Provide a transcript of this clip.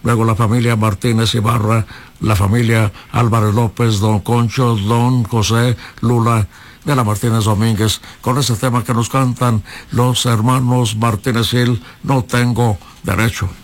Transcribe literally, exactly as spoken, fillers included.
luego la familia Martínez Ibarra, la familia Álvarez López, don Concho, don José Lula de la Martínez Domínguez, con ese tema que nos cantan los hermanos Martínez Gil, No Tengo Derecho.